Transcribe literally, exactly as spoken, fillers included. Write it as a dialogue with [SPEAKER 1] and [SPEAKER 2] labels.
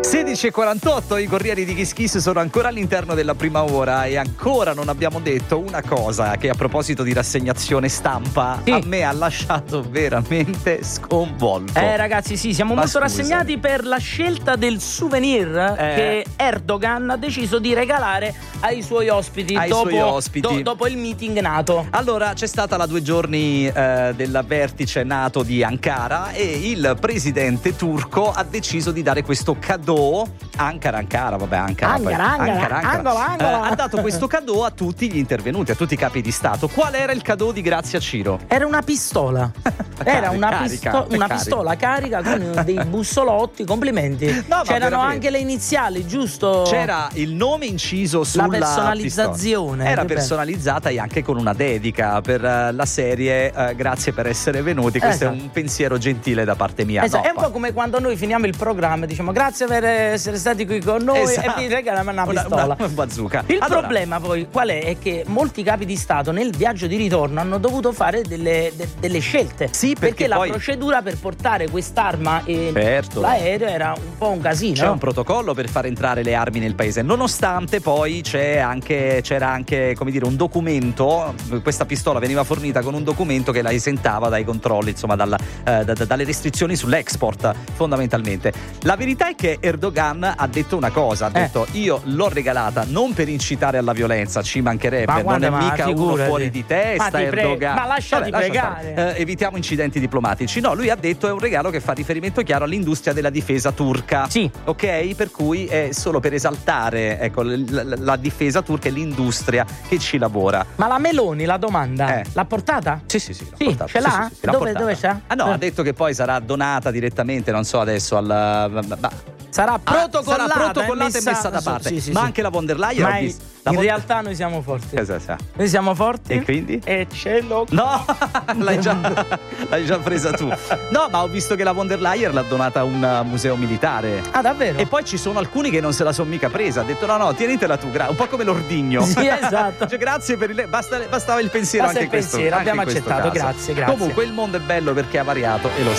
[SPEAKER 1] sedici e quarantotto, i Corrieri di Kiss Kiss sono ancora all'interno della prima ora e ancora non abbiamo detto una cosa che, a proposito di rassegnazione stampa,
[SPEAKER 2] sì.
[SPEAKER 1] a me ha lasciato veramente sconvolto.
[SPEAKER 2] Eh ragazzi, sì, siamo
[SPEAKER 1] Ma
[SPEAKER 2] molto
[SPEAKER 1] scusa.
[SPEAKER 2] rassegnati per la scelta del souvenir
[SPEAKER 1] Eh.
[SPEAKER 2] che Erdogan ha deciso di regalare ai suoi ospiti,
[SPEAKER 1] Ai
[SPEAKER 2] dopo,
[SPEAKER 1] suoi ospiti.
[SPEAKER 2] do- dopo il meeting NATO.
[SPEAKER 1] Allora, c'è stata la due giorni eh, del vertice NATO di Ankara e il presidente turco ha deciso di dare questo cadeau. Ankara, Ankara, vabbè, Ankara. poi-
[SPEAKER 2] Ankara, Ankara, Angola, Angola.
[SPEAKER 1] Eh, ha dato questo cadeau a tutti gli intervenuti, a tutti i capi di Stato. Qual era il cadeau di Grazia Ciro?
[SPEAKER 2] Era una pistola. Era una,
[SPEAKER 1] Carica,
[SPEAKER 2] pisto- una
[SPEAKER 1] carica.
[SPEAKER 2] pistola carica con dei bussolotti. Complimenti.
[SPEAKER 1] ma
[SPEAKER 2] C'erano
[SPEAKER 1] veramente.
[SPEAKER 2] anche le iniziali, giusto?
[SPEAKER 1] C'era il nome inciso sulla
[SPEAKER 2] personalizzazione,
[SPEAKER 1] pistola. Era
[SPEAKER 2] che bello.
[SPEAKER 1] personalizzata e anche con una dedica per eh, la serie eh, grazie per essere venuti. Questo
[SPEAKER 2] Esatto.
[SPEAKER 1] è un pensiero gentile da parte mia.
[SPEAKER 2] Esatto,
[SPEAKER 1] No,
[SPEAKER 2] è un po' come quando noi finiamo il programma e diciamo grazie per essere stati qui con noi
[SPEAKER 1] Esatto.
[SPEAKER 2] e vi regaliamo una
[SPEAKER 1] Una-
[SPEAKER 2] pistola.
[SPEAKER 1] una bazooka.
[SPEAKER 2] Il
[SPEAKER 1] Allora-
[SPEAKER 2] problema poi qual è? È che molti capi di Stato nel viaggio di ritorno hanno dovuto fare delle, de- delle scelte.
[SPEAKER 1] Sì, perché
[SPEAKER 2] la
[SPEAKER 1] poi-
[SPEAKER 2] procedura per portare quest'arma e
[SPEAKER 1] Certo.
[SPEAKER 2] l'aereo era un po' un casino.
[SPEAKER 1] C'è un protocollo per far entrare le armi nel paese, nonostante poi c'è anche, c'era anche, come dire, un documento. Questa pistola veniva fornita con un documento che la esentava dai controlli, insomma, dalla, eh, da- da- dalle restrizioni sull'export, fondamentalmente. La verità è che Erdogan ha detto una cosa, ha
[SPEAKER 2] Eh.
[SPEAKER 1] detto io l'ho regalata non per incitare alla violenza, ci mancherebbe,
[SPEAKER 2] Ma
[SPEAKER 1] non
[SPEAKER 2] guarda,
[SPEAKER 1] è
[SPEAKER 2] ma
[SPEAKER 1] mica uno
[SPEAKER 2] figurati.
[SPEAKER 1] fuori di testa.
[SPEAKER 2] Ma ti prego,
[SPEAKER 1] Erdogan.
[SPEAKER 2] ma lasciati
[SPEAKER 1] Vabbè, lascia
[SPEAKER 2] pregare.
[SPEAKER 1] stare. Eh, evitiamo incidenti diplomatici. No, lui ha detto è un regalo che fa riferimento chiaro all'industria della difesa turca.
[SPEAKER 2] Sì.
[SPEAKER 1] Ok? Per cui è solo per esaltare, ecco, l- l- la difesa turca e l'industria che ci lavora.
[SPEAKER 2] Ma la Meloni, la domanda,
[SPEAKER 1] Eh.
[SPEAKER 2] l'ha portata?
[SPEAKER 1] Sì, sì, sì. l'ha
[SPEAKER 2] Sì,
[SPEAKER 1] portata.
[SPEAKER 2] ce
[SPEAKER 1] Sì,
[SPEAKER 2] l'ha?
[SPEAKER 1] sì, sì, l'ha
[SPEAKER 2] Dove-
[SPEAKER 1] portata.
[SPEAKER 2] dove c'è?
[SPEAKER 1] Ah no,
[SPEAKER 2] Eh.
[SPEAKER 1] ha detto che poi sarà donata direttamente, non so adesso, al... ma-
[SPEAKER 2] Sarà
[SPEAKER 1] Ah,
[SPEAKER 2] protocollata,
[SPEAKER 1] sarà protocollata e messa da
[SPEAKER 2] su-
[SPEAKER 1] parte.
[SPEAKER 2] sì, sì,
[SPEAKER 1] Ma
[SPEAKER 2] sì.
[SPEAKER 1] anche la von der Leyen
[SPEAKER 2] Ma
[SPEAKER 1] ho
[SPEAKER 2] in,
[SPEAKER 1] visto. La
[SPEAKER 2] in
[SPEAKER 1] von-
[SPEAKER 2] realtà noi siamo forti.
[SPEAKER 1] Esatto.
[SPEAKER 2] Noi siamo forti.
[SPEAKER 1] E quindi?
[SPEAKER 2] E ce lo.
[SPEAKER 1] No, l'hai già, l'hai già presa tu. No, ma ho visto che la von der Leyen l'ha donata a un uh, museo militare.
[SPEAKER 2] Ah, davvero?
[SPEAKER 1] E poi ci sono alcuni che non se la sono mica presa. Ha detto no, no, tienitela tu, gra- un po' come l'ordigno.
[SPEAKER 2] Sì, esatto.
[SPEAKER 1] Cioè, grazie per il... Basta, bastava il pensiero
[SPEAKER 2] Basta
[SPEAKER 1] anche
[SPEAKER 2] il
[SPEAKER 1] in questo,
[SPEAKER 2] pensiero,
[SPEAKER 1] anche
[SPEAKER 2] abbiamo
[SPEAKER 1] in questo
[SPEAKER 2] accettato,
[SPEAKER 1] caso.
[SPEAKER 2] grazie, grazie.
[SPEAKER 1] Comunque il mondo è bello perché è variato e lo